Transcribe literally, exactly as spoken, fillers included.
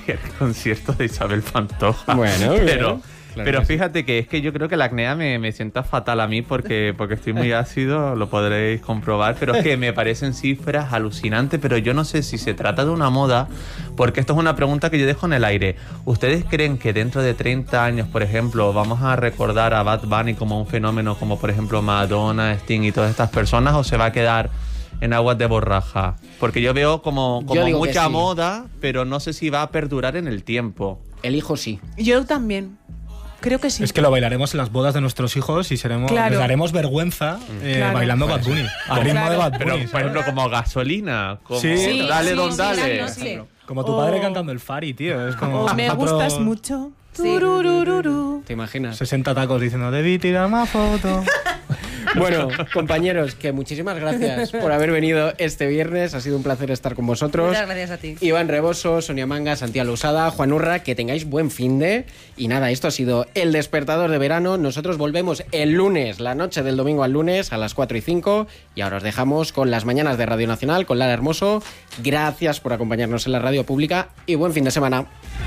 el concierto de Isabel Pantoja. Bueno, pero... bien. Claro Pero que sí. fíjate que es que yo creo que la acné me, me sienta fatal a mí porque, porque estoy muy ácido, lo podréis comprobar, pero es que me parecen cifras alucinantes, pero yo no sé si se trata de una moda, porque esto es una pregunta que yo dejo en el aire. ¿Ustedes creen que dentro de treinta años, por ejemplo, vamos a recordar a Bad Bunny como un fenómeno como por ejemplo Madonna, Sting y todas estas personas, o se va a quedar en aguas de borraja? Porque yo veo como, como Yo digo que mucha sí. moda, pero no sé si va a perdurar en el tiempo. Elijo sí. Yo también. Creo que sí. Es que lo bailaremos en las bodas de nuestros hijos y seremos, Claro. les daremos vergüenza eh, Claro. bailando Bad Bunny. Al ritmo Claro. de Bad Pero, Bunny. por ejemplo, como gasolina, como Sí. Sí, dale sí, don sí, dale. sí, sí. Como tu Oh. padre cantando el Fari, tío. Es como O me otro- gustas mucho. Sí. Tururururu. ¿Te imaginas? sesenta tacos diciendo, debí tirar más fotos. Bueno, compañeros, que muchísimas gracias por haber venido este viernes. Ha sido un placer estar con vosotros. Muchas gracias a ti. Iván Reboso, Sonia Manga, Santiago Lousada, Juan Urra, que tengáis buen finde. Y nada, esto ha sido El Despertador de Verano. Nosotros volvemos el lunes, la noche del domingo al lunes, a las cuatro y cinco. Y ahora os dejamos con las mañanas de Radio Nacional, con Lara Hermoso. Gracias por acompañarnos en la radio pública y buen fin de semana.